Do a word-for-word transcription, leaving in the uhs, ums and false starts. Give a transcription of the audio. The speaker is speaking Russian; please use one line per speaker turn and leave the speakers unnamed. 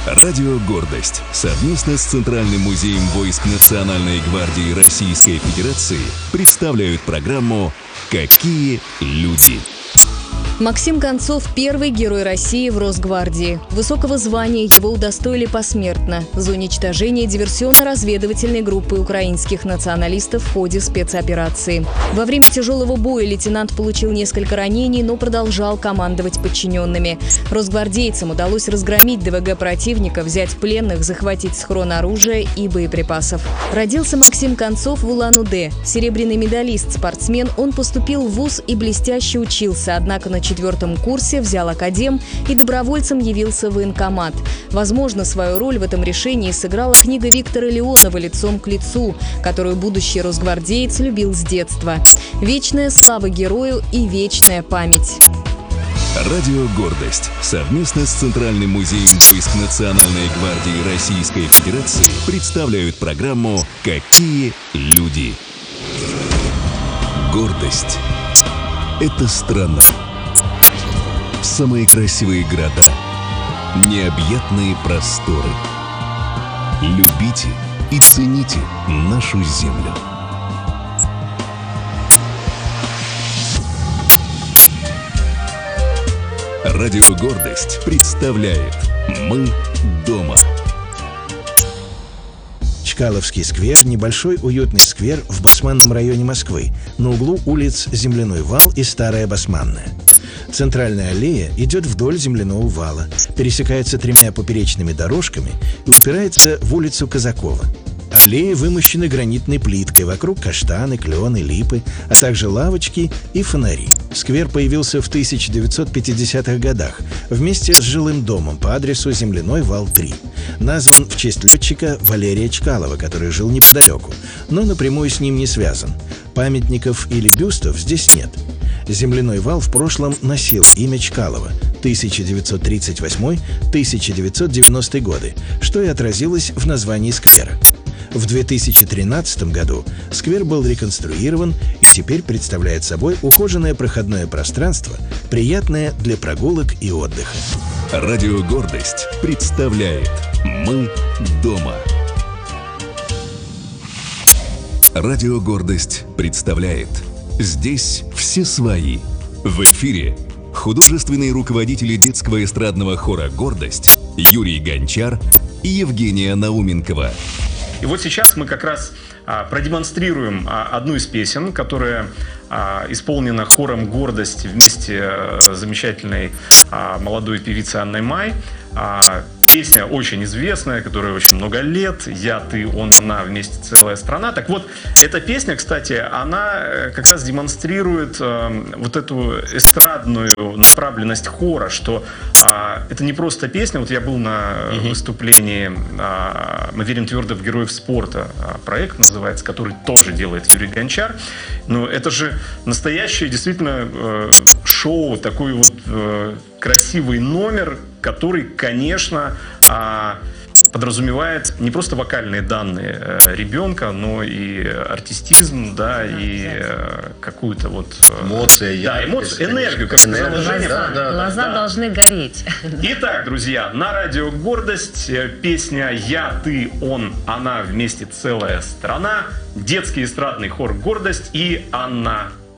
Радио «Гордость» совместно с Центральным музеем войск Национальной гвардии Российской Федерации представляют программу «Какие люди?».
Максим Концов – первый герой России в Росгвардии. Высокого звания его удостоили посмертно за уничтожение диверсионно-разведывательной группы украинских националистов в ходе спецоперации. Во время тяжелого боя лейтенант получил несколько ранений, но продолжал командовать подчиненными. Росгвардейцам удалось разгромить ДВГ противника, взять пленных, захватить схрон оружия и боеприпасов. Родился Максим Концов в Улан-Удэ. Серебряный медалист, спортсмен, он поступил в вуз и блестяще учился, однако на четвертом курсе взял академ и добровольцем явился в военкомат. Возможно, свою роль в этом решении сыграла книга Виктора Леонова «Лицом к лицу», которую будущий росгвардеец любил с детства. Вечная слава герою и вечная память.
Радио «Гордость» совместно с Центральным музеем войск Национальной гвардии Российской Федерации представляют программу «Какие люди?». Гордость – это страна. Самые красивые города, необъятные просторы. Любите и цените нашу землю. Радио «Гордость» представляет «Мы дома».
Чкаловский сквер – небольшой уютный сквер в Басманном районе Москвы, на углу улиц Земляной вал и Старая Басманная. Центральная аллея идет вдоль земляного вала, пересекается тремя поперечными дорожками и упирается в улицу Казакова. Аллеи вымощены гранитной плиткой, вокруг каштаны, клены, липы, а также лавочки и фонари. Сквер появился в тысяча девятьсот пятидесятых годах вместе с жилым домом по адресу Земляной вал три. Назван в честь летчика Валерия Чкалова, который жил неподалеку, но напрямую с ним не связан. Памятников или бюстов здесь нет. Земляной вал в прошлом носил имя Чкалова тысяча девятьсот тридцать восьмой — тысяча девятьсот девяностый годы, что и отразилось в названии сквера. В две тысячи тринадцатом году сквер был реконструирован и теперь представляет собой ухоженное проходное пространство, приятное для прогулок и отдыха.
Радио «Гордость» представляет «Мы дома». Радио «Гордость» представляет «Здесь все свои». В эфире художественные руководители детского эстрадного хора «Гордость» Юрий Гончар и Евгения Науменкова.
И вот сейчас мы как раз а, продемонстрируем а, одну из песен, которая а, исполнена хором «Гордость» вместе а, с замечательной а, молодой певицей Анной Май. А, Песня очень известная, которая очень много лет. «Я, ты, он, она, вместе целая страна». Так вот, эта песня, кстати, она как раз демонстрирует э, вот эту эстрадную направленность хора, что э, это не просто песня. Вот я был на угу. выступлении э, «Мы верим твердо в героев спорта», проект называется, который тоже делает Юрий Гончар. Но это же настоящее действительно э, шоу, такой вот э, красивый номер, который, конечно, подразумевает не просто вокальные данные ребенка, но и артистизм, да, и какую-то вот...
Эмоции.
Да, эмоции, энергию, как сказала Женя.
Да, да, Глаза
да.
должны гореть.
Итак, друзья, на радио «Гордость» песня «Я, ты, он, она, вместе целая страна», детский эстрадный хор «Гордость» и Анна